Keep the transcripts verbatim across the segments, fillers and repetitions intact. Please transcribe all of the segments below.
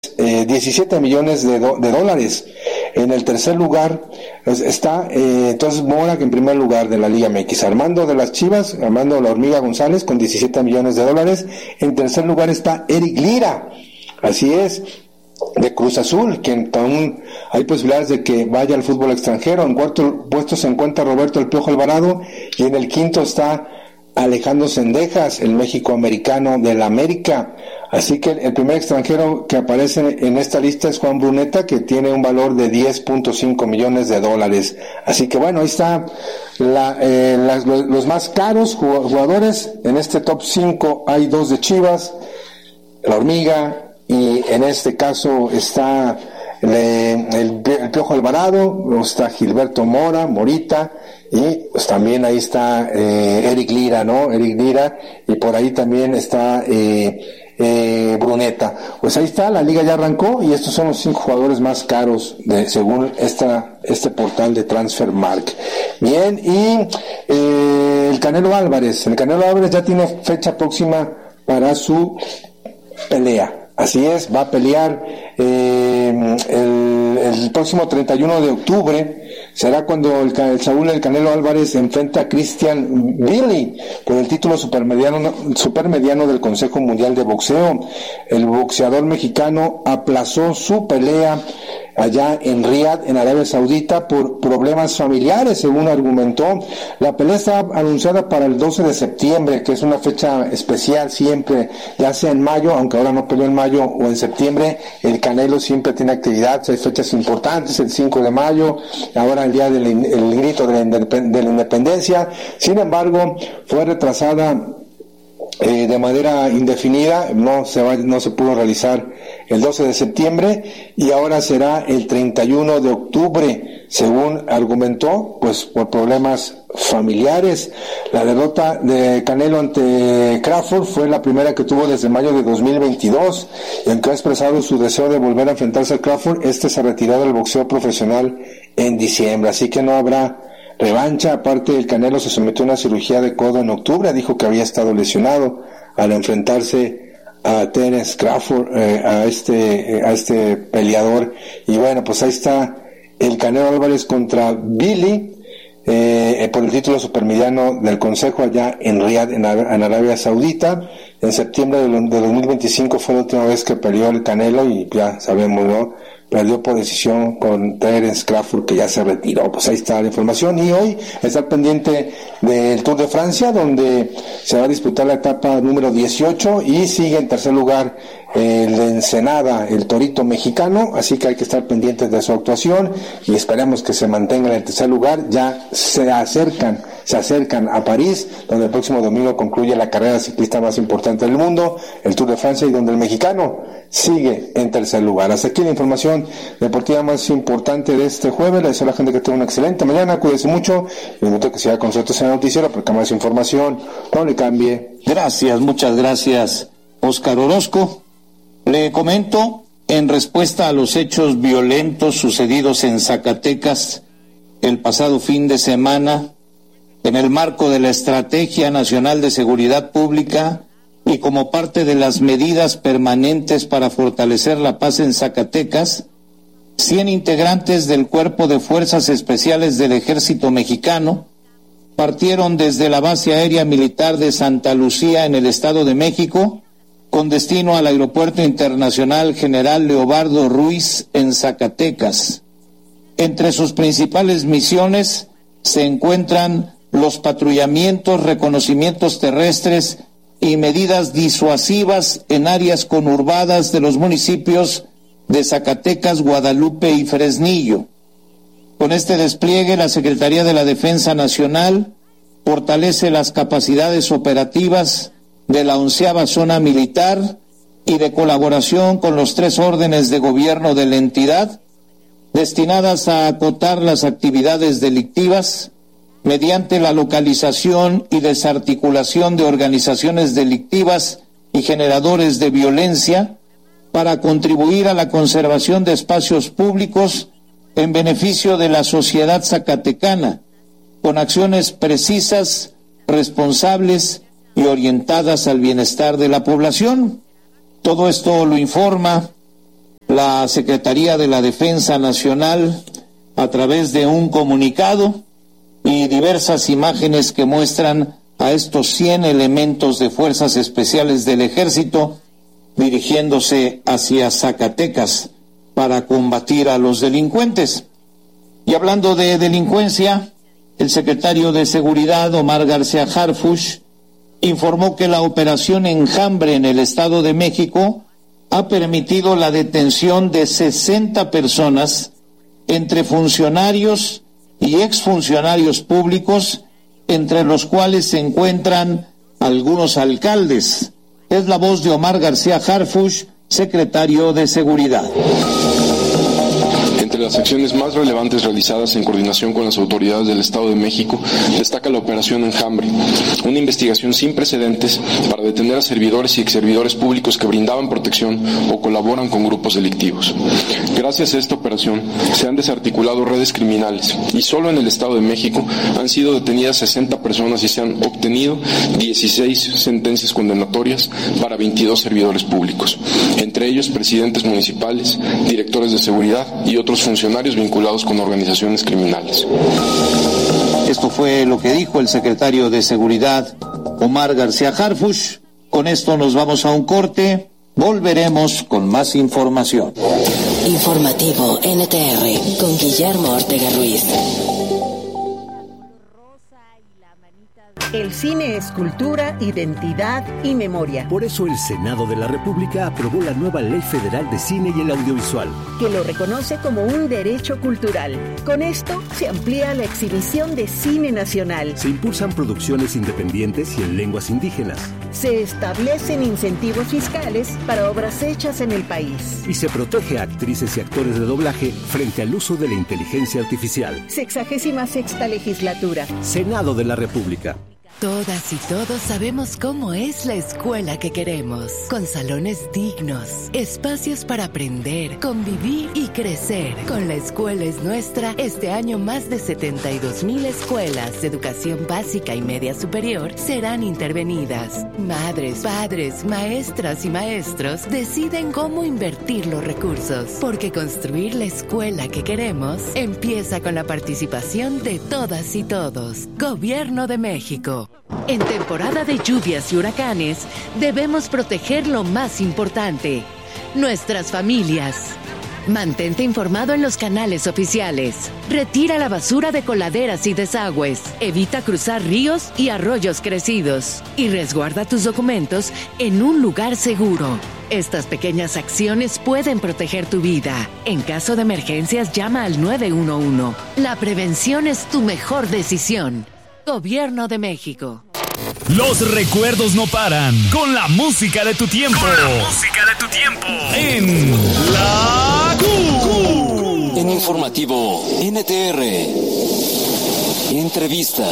eh, diecisiete millones de, do, de dólares. En el tercer lugar está eh, entonces Mora, que en primer lugar de la Liga M X. Armando de las Chivas, Armando de la Hormiga González con diecisiete millones de dólares. En tercer lugar está Eric Lira, así es, de Cruz Azul, que aún hay posibilidades de que vaya al fútbol extranjero. En cuarto puesto se encuentra Roberto El Piojo Alvarado, y en el quinto está Alejandro Cendejas, el México-americano del América. Así que el primer extranjero que aparece en esta lista es Juan Bruneta, que tiene un valor de diez punto cinco millones de dólares. Así que bueno, ahí está la, eh, las, los, los más caros jugadores. En este top cinco hay dos de Chivas, la Hormiga, y en este caso está el, el, el Piojo Alvarado, está Gilberto Mora, Morita, y pues también ahí está eh, Eric Lira, ¿no? Eric Lira, y por ahí también está eh, eh, Bruneta. Pues ahí está, la liga ya arrancó, y estos son los cinco jugadores más caros de, según esta este portal de Transfermarkt. Bien, y eh, el Canelo Álvarez, el Canelo Álvarez ya tiene fecha próxima para su pelea. Así es, va a pelear eh, el, el próximo treinta y uno de octubre. Será cuando el, el Saúl el Canelo Álvarez enfrenta a Christian Billy por el título supermediano, supermediano del Consejo Mundial de Boxeo. El boxeador mexicano aplazó su pelea allá en Riad, en Arabia Saudita, por problemas familiares, según argumentó. La pelea está anunciada para el doce de septiembre, que es una fecha especial siempre, ya sea en mayo, aunque ahora no peleó en mayo, o en septiembre. El Canelo siempre tiene actividad, hay fechas importantes, el cinco de mayo, ahora el día del el grito de la, de la independencia. Sin embargo, fue retrasada Eh, de manera indefinida, no se va, no se pudo realizar el doce de septiembre, y ahora será el treinta y uno de octubre, según argumentó, pues por problemas familiares. La derrota de Canelo ante Crawford fue la primera que tuvo desde mayo de dos mil veintidós, y aunque ha expresado su deseo de volver a enfrentarse a Crawford, este se retiró del boxeo profesional en diciembre, así que no habrá revancha. Aparte, el Canelo se sometió a una cirugía de codo en octubre, dijo que había estado lesionado al enfrentarse a Terence Crawford, eh, a este eh, a este peleador. Y bueno, pues ahí está el Canelo Álvarez contra Billy eh, por el título supermediano del Consejo allá en Riad, en, en Arabia Saudita. En septiembre de, de dos mil veinticinco fue la última vez que peleó el Canelo, y ya sabemos, ¿no? Perdió por decisión con Terence Crawford, que ya se retiró. Pues ahí está la información. Y hoy está pendiente del Tour de Francia, donde se va a disputar la etapa número dieciocho, y sigue en tercer lugar el de Ensenada, el Torito mexicano, así que hay que estar pendientes de su actuación, y esperamos que se mantenga en el tercer lugar. Ya se acercan, se acercan a París, donde el próximo domingo concluye la carrera ciclista más importante del mundo, el Tour de Francia, y donde el mexicano sigue en tercer lugar. Hasta aquí la información deportiva más importante de este jueves. Le deseo a la gente que tenga una excelente mañana, cuídese mucho, y le invito a que siga con nosotros en el noticiero, porque más información no le cambie. Gracias, muchas gracias, Óscar Orozco. Le comento, en respuesta a los hechos violentos sucedidos en Zacatecas el pasado fin de semana, en el marco de la Estrategia Nacional de Seguridad Pública y como parte de las medidas permanentes para fortalecer la paz en Zacatecas, cien integrantes del Cuerpo de Fuerzas Especiales del Ejército Mexicano partieron desde la base aérea militar de Santa Lucía en el Estado de México con destino al Aeropuerto Internacional General Leobardo Ruiz en Zacatecas. Entre sus principales misiones se encuentran los patrullamientos, reconocimientos terrestres y medidas disuasivas en áreas conurbadas de los municipios de Zacatecas, Guadalupe y Fresnillo. Con este despliegue, la Secretaría de la Defensa Nacional fortalece las capacidades operativas de la onceava zona militar y de colaboración con los tres órdenes de gobierno de la entidad, destinadas a acotar las actividades delictivas mediante la localización y desarticulación de organizaciones delictivas y generadores de violencia, para contribuir a la conservación de espacios públicos en beneficio de la sociedad zacatecana, con acciones precisas, responsables y orientadas al bienestar de la población. Todo esto lo informa la Secretaría de la Defensa Nacional a través de un comunicado y diversas imágenes que muestran a estos cien elementos de fuerzas especiales del Ejército dirigiéndose hacia Zacatecas para combatir a los delincuentes. Y hablando de delincuencia, el secretario de Seguridad, Omar García Harfuch, informó que la operación Enjambre en el Estado de México ha permitido la detención de sesenta personas entre funcionarios y exfuncionarios públicos, entre los cuales se encuentran algunos alcaldes. Es la voz de Omar García Harfuch, secretario de Seguridad. Entre las acciones más relevantes realizadas en coordinación con las autoridades del Estado de México, destaca la Operación Enjambre, una investigación sin precedentes para detener a servidores y exservidores públicos que brindaban protección o colaboran con grupos delictivos. Gracias a esta operación se han desarticulado redes criminales y solo en el Estado de México han sido detenidas sesenta personas y se han obtenido dieciséis sentencias condenatorias para veintidós servidores públicos, entre ellos presidentes municipales, directores de seguridad y otros funcionarios vinculados con organizaciones criminales. Esto fue lo que dijo el secretario de Seguridad, Omar García Harfuch. Con esto nos vamos a un corte. Volveremos con más información. Informativo N T R con Guillermo Ortega Ruiz. El cine es cultura, identidad y memoria. Por eso el Senado de la República aprobó la nueva Ley Federal de Cine y el Audiovisual, que lo reconoce como un derecho cultural. Con esto se amplía la exhibición de cine nacional. Se impulsan producciones independientes y en lenguas indígenas. Se establecen incentivos fiscales para obras hechas en el país. Y se protege a actrices y actores de doblaje frente al uso de la inteligencia artificial. Sexagésima sexta legislatura. Senado de la República. Todas y todos sabemos cómo es la escuela que queremos, con salones dignos, espacios para aprender, convivir y crecer. Con La Escuela es Nuestra, este año más de setenta y dos mil escuelas de educación básica y media superior serán intervenidas. Madres, padres, maestras y maestros deciden cómo invertir los recursos, porque construir la escuela que queremos empieza con la participación de todas y todos. Gobierno de México. En temporada de lluvias y huracanes, debemos proteger lo más importante, nuestras familias. Mantente informado en los canales oficiales. Retira la basura de coladeras y desagües. Evita cruzar ríos y arroyos crecidos. Y resguarda tus documentos en un lugar seguro. Estas pequeñas acciones pueden proteger tu vida. En caso de emergencias, llama al nueve uno uno. La prevención es tu mejor decisión. Gobierno de México. Los recuerdos no paran con la música de tu tiempo. Con la música de tu tiempo. En La Q. En Informativo N T R. Entrevista.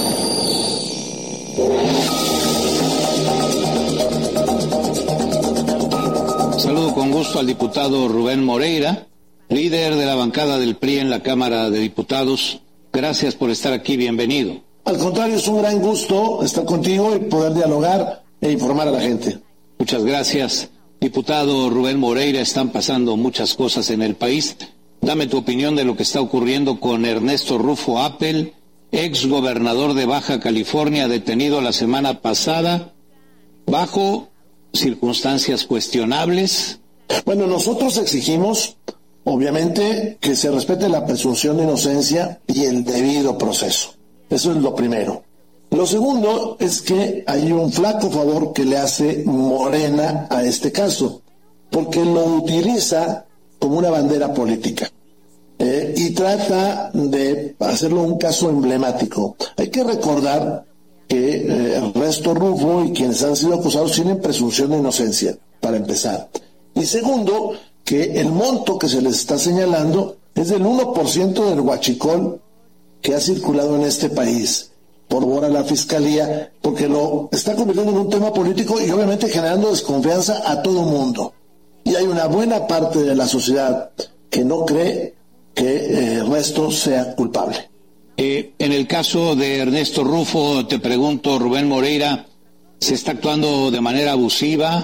Saludo con gusto al diputado Rubén Moreira, líder de la bancada del P R I en la Cámara de Diputados. Gracias por estar aquí, bienvenido. Al contrario, es un gran gusto estar contigo y poder dialogar e informar a la gente. Muchas gracias. Diputado Rubén Moreira, están pasando muchas cosas en el país. Dame tu opinión de lo que está ocurriendo con Ernesto Rufo Appel, ex gobernador de Baja California, detenido la semana pasada bajo circunstancias cuestionables. Bueno, nosotros exigimos, obviamente, que se respete la presunción de inocencia y el debido proceso. Eso es lo primero. Lo segundo es que hay un flaco favor que le hace Morena a este caso, porque lo utiliza como una bandera política eh, y trata de hacerlo un caso emblemático. Hay que recordar que eh, Ernesto Rufo y quienes han sido acusados tienen presunción de inocencia, para empezar. Y segundo, que el monto que se les está señalando es del uno por ciento del huachicol que ha circulado en este país. Corrobora la Fiscalía, porque lo está convirtiendo en un tema político y obviamente generando desconfianza a todo mundo. Y hay una buena parte de la sociedad que no cree que eh, Ernesto sea culpable. Eh, en el caso de Ernesto Rufo, te pregunto, Rubén Moreira, ¿se está actuando de manera abusiva?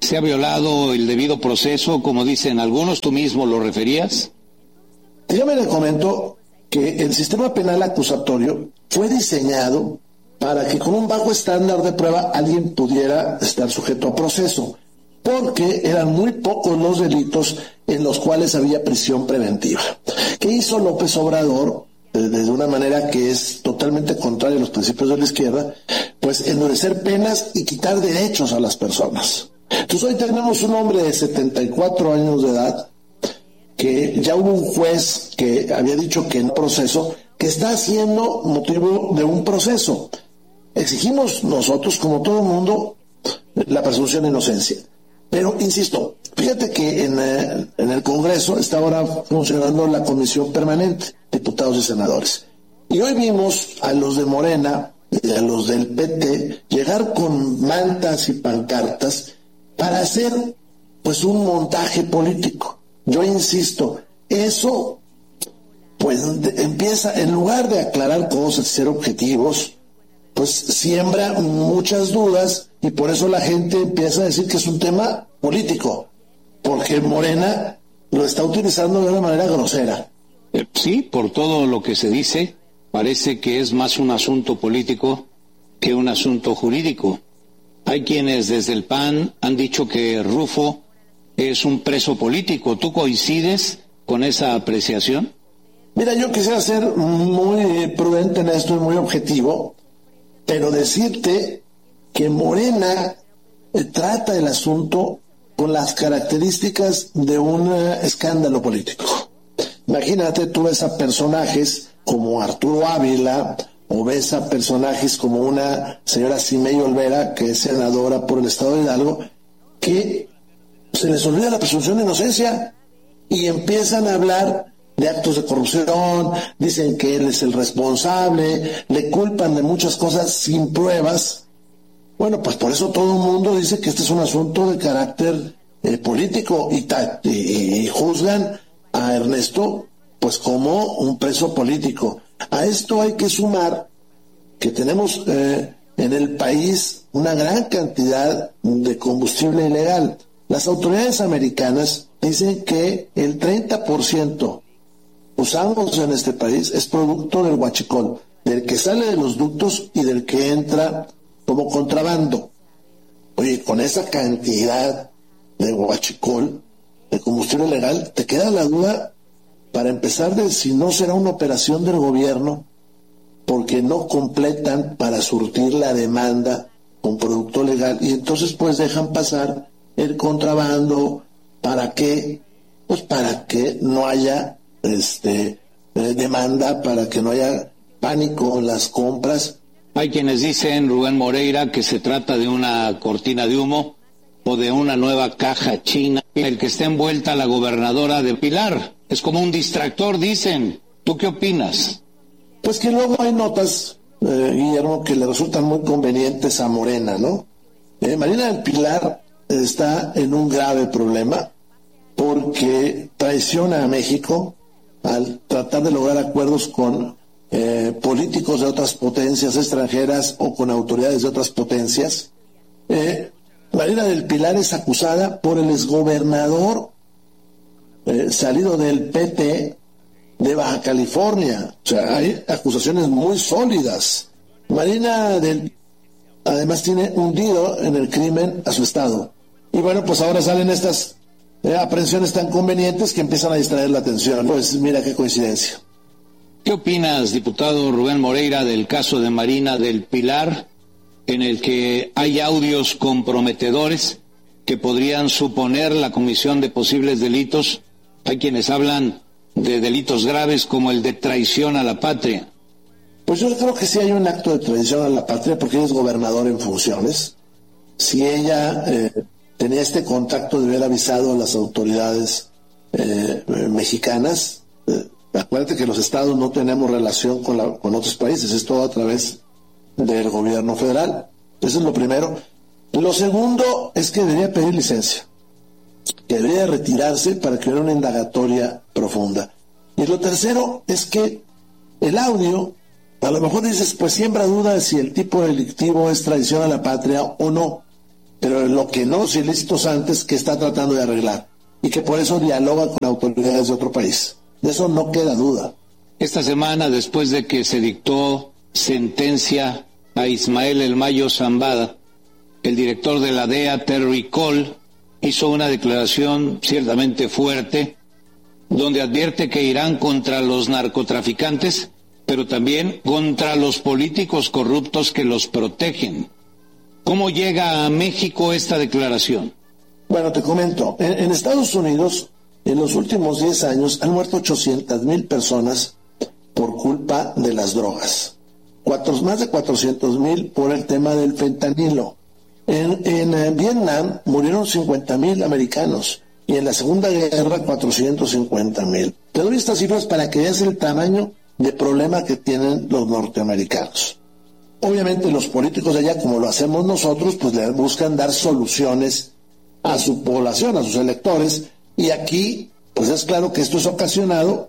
¿Se ha violado el debido proceso, como dicen algunos? ¿Tú mismo lo referías? Dígame, le comento que el sistema penal acusatorio fue diseñado para que con un bajo estándar de prueba alguien pudiera estar sujeto a proceso, porque eran muy pocos los delitos en los cuales había prisión preventiva. ¿Qué hizo López Obrador? De una manera que es totalmente contraria a los principios de la izquierda, pues endurecer penas y quitar derechos a las personas. Entonces hoy tenemos un hombre de setenta y cuatro años de edad, que ya hubo un juez que había dicho que no proceso, que está haciendo motivo de un proceso. Exigimos nosotros, como todo el mundo, la presunción de inocencia. Pero, insisto, fíjate que en, eh, en el Congreso está ahora funcionando la Comisión Permanente, diputados y senadores. Y hoy vimos a los de Morena y a los del P T llegar con mantas y pancartas para hacer, pues, un montaje político. Yo insisto, eso, pues, de, empieza, en lugar de aclarar cosas y ser objetivos, pues siembra muchas dudas, y por eso la gente empieza a decir que es un tema político, porque Morena lo está utilizando de una manera grosera. Eh, sí, por todo lo que se dice, parece que es más un asunto político que un asunto jurídico. Hay quienes desde el P A N han dicho que Rufo es un preso político. ¿Tú coincides con esa apreciación? Mira, yo quisiera ser muy prudente en esto y muy objetivo, pero decirte que Morena eh, trata el asunto con las características de un uh, escándalo político. Imagínate, tú ves a personajes como Arturo Ávila, o ves a personajes como una señora Simey Olvera, que es senadora por el estado de Hidalgo, que se les olvida la presunción de inocencia y empiezan a hablar de actos de corrupción, dicen que él es el responsable, le culpan de muchas cosas sin pruebas. Bueno, pues por eso todo el mundo dice que este es un asunto de carácter eh, político y, ta- y, y juzgan a Ernesto pues como un preso político. A esto hay que sumar que tenemos eh, en el país una gran cantidad de combustible ilegal. Las autoridades americanas dicen que el treinta por ciento usamos en este país es producto del huachicol, del que sale de los ductos y del que entra como contrabando. Oye, con esa cantidad de huachicol, de combustible ilegal, te queda la duda, para empezar, de si no será una operación del gobierno, porque no completan para surtir la demanda con producto legal, y entonces pues dejan pasar el contrabando. ¿Para qué? Pues para que no haya este eh, demanda, para que no haya pánico en las compras. Hay quienes dicen, Rubén Moreira, que se trata de una cortina de humo o de una nueva caja china. El que está envuelta la gobernadora de Pilar es como un distractor, dicen. ¿Tú qué opinas? Pues que luego hay notas, eh, Guillermo, que le resultan muy convenientes a Morena, ¿no? Eh, Marina del Pilar está en un grave problema porque traiciona a México al tratar de lograr acuerdos con eh, políticos de otras potencias extranjeras o con autoridades de otras potencias. Eh, Marina del Pilar es acusada por el exgobernador eh, salido del P T de Baja California. O sea, hay acusaciones muy sólidas. Marina del además tiene hundido en el crimen a su estado. Y bueno, pues ahora salen estas eh, aprehensiones tan convenientes que empiezan a distraer la atención. Pues mira qué coincidencia. ¿Qué opinas, diputado Rubén Moreira, del caso de Marina del Pilar, en el que hay audios comprometedores que podrían suponer la comisión de posibles delitos? Hay quienes hablan de delitos graves como el de traición a la patria. Pues yo creo que sí hay un acto de traición a la patria, porque ella es gobernador en funciones. Si ella eh, tenía este contacto de haber avisado a las autoridades eh, mexicanas, eh, acuérdate que los estados no tenemos relación con, la, con otros países, es todo a través del gobierno federal. Eso es lo primero. Lo segundo es que debería pedir licencia, que debería retirarse para que hubiera una indagatoria profunda. Y lo tercero es que el audio, a lo mejor dices, pues siembra dudas si el tipo delictivo es traición a la patria o no. pero lo que no es ilícitos antes, que está tratando de arreglar, y que por eso dialoga con autoridades de otro país. De eso no queda duda. Esta semana, después de que se dictó sentencia a Ismael El Mayo Zambada, el director de la D E A, Terry Cole, hizo una declaración ciertamente fuerte, donde advierte que irán contra los narcotraficantes, pero también contra los políticos corruptos que los protegen. ¿Cómo llega a México esta declaración? Bueno, te comento, en, en Estados Unidos, en los últimos diez años, han muerto ochocientas mil personas por culpa de las drogas. Cuatro, más de cuatrocientos mil por el tema del fentanilo. En, en, en Vietnam murieron cincuenta mil americanos y en la Segunda Guerra cuatrocientos cincuenta mil. Te doy estas cifras para que veas el tamaño de problema que tienen los norteamericanos. Obviamente los políticos de allá, como lo hacemos nosotros, pues le buscan dar soluciones a su población, a sus electores, y aquí pues es claro que esto es ocasionado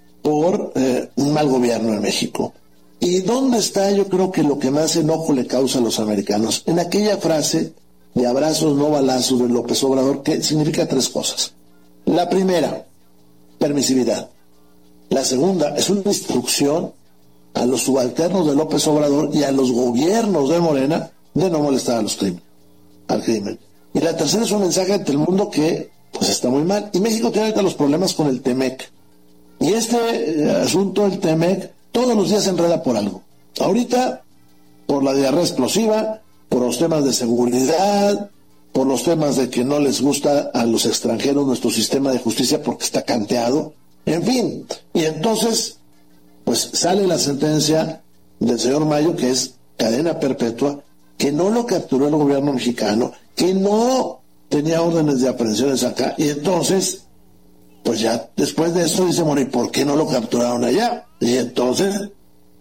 por eh, un mal gobierno en México. ¿Y dónde está, yo creo que lo que más enojo le causa a los americanos? En aquella frase de abrazos no balazos de López Obrador, que significa tres cosas. La primera, permisividad. La segunda, es una instrucción a los subalternos de López Obrador y a los gobiernos de Morena de no molestar a los crimen, al crimen. Y la tercera es un mensaje ante el mundo que pues está muy mal. Y México tiene ahorita los problemas con el Temec. Y este eh, asunto del Temec todos los días se enreda por algo. Ahorita, por la diarrea explosiva, por los temas de seguridad, por los temas de que no les gusta a los extranjeros nuestro sistema de justicia porque está canteado, en fin. Y entonces, pues sale la sentencia del señor Mayo, que es cadena perpetua, que no lo capturó el gobierno mexicano, que no tenía órdenes de aprehensiones acá, y entonces, pues ya después de eso dice, bueno, ¿y por qué no lo capturaron allá? Y entonces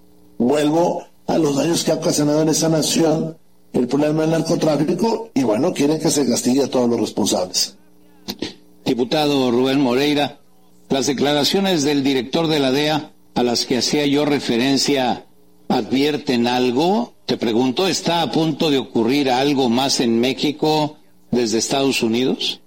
vuelvo a los daños que ha ocasionado en esa nación el problema del narcotráfico, y bueno, quieren que se castigue a todos los responsables. Diputado Rubén Moreira, las declaraciones del director de la D E A a las que hacía yo referencia advierten algo. Te pregunto, ¿está a punto de ocurrir algo más en México desde Estados Unidos?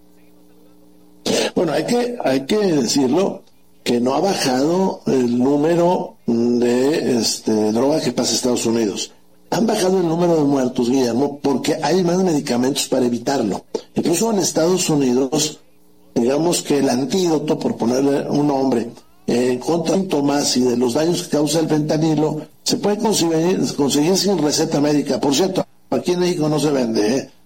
Bueno, hay que, hay que decirlo, que no ha bajado el número de este, droga que pasa a Estados Unidos. Han bajado el número de muertos, Guillermo, porque hay más medicamentos para evitarlo. Incluso en Estados Unidos, digamos que el antídoto, por ponerle un nombre, eh, contra síntomas y de los daños que causa el fentanilo, se puede conseguir, conseguir sin receta médica. Por cierto, aquí en México no se vende, ¿eh?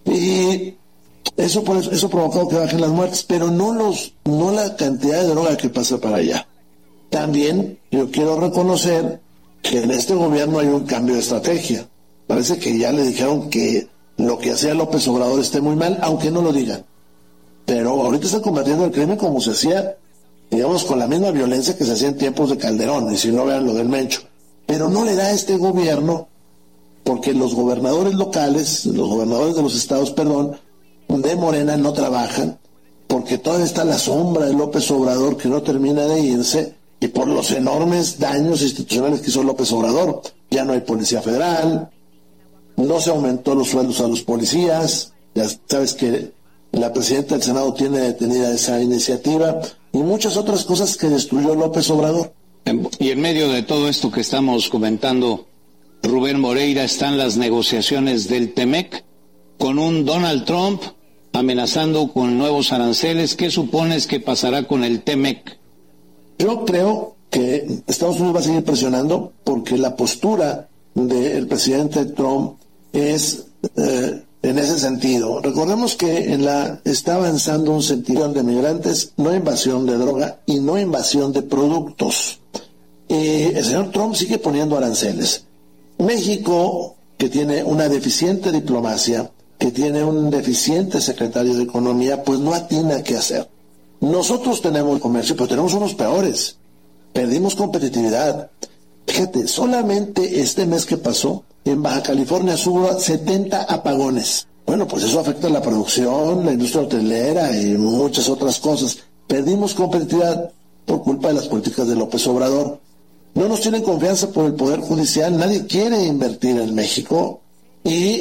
Y eso, por eso, eso ha provocado que bajen las muertes, pero no, los, no la cantidad de droga que pasa para allá. También yo quiero reconocer que en este gobierno hay un cambio de estrategia. Parece que ya le dijeron que lo que hacía López Obrador esté muy mal, aunque no lo digan. Pero ahorita está combatiendo el crimen como se hacía, digamos, con la misma violencia que se hacía en tiempos de Calderón, y si no, vean lo del Mencho. Pero no le da a este gobierno, porque los gobernadores locales, los gobernadores de los estados, perdón, de Morena no trabajan, porque todavía está la sombra de López Obrador que no termina de irse, y por los enormes daños institucionales que hizo López Obrador. Ya no hay policía federal, no se aumentó los sueldos a los policías, ya sabes que la presidenta del Senado tiene detenida esa iniciativa, y muchas otras cosas que destruyó López Obrador. Y en medio de todo esto que estamos comentando, Rubén Moreira, están las negociaciones del Temec, con un Donald Trump amenazando con nuevos aranceles. ¿Qué supones que pasará con el Temec? Yo creo que Estados Unidos va a seguir presionando, porque la postura del presidente Trump es eh, en ese sentido. Recordemos que en la está avanzando un sentido de migrantes, no invasión de droga y no invasión de productos. Eh, el señor Trump sigue poniendo aranceles. México, que tiene una deficiente diplomacia, que tiene un deficiente secretario de Economía, pues no atina qué hacer. Nosotros tenemos comercio, pero tenemos unos peores. Perdimos competitividad. Fíjate, solamente este mes que pasó, en Baja California Sur, setenta apagones. Bueno, pues eso afecta a la producción, la industria hotelera y muchas otras cosas. Perdimos competitividad por culpa de las políticas de López Obrador. No nos tienen confianza por el Poder Judicial, nadie quiere invertir en México, y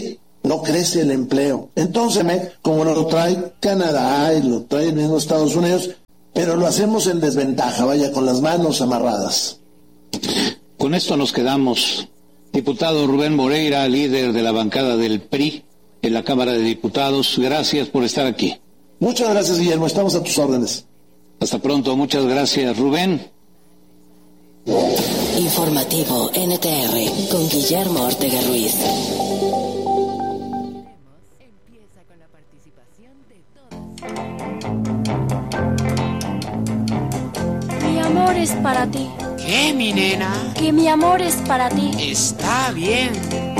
no crece el empleo. Entonces, como lo trae Canadá y lo trae el mismo Estados Unidos, pero lo hacemos en desventaja, vaya, con las manos amarradas. Con esto nos quedamos. Diputado Rubén Moreira, líder de la bancada del P R I en la Cámara de Diputados, gracias por estar aquí. Muchas gracias, Guillermo, estamos a tus órdenes. Hasta pronto, muchas gracias, Rubén. Informativo N T R con Guillermo Ortega Ruiz. Mi amor es para ti. ¿Qué, mi nena? Que mi amor es para ti. Está bien.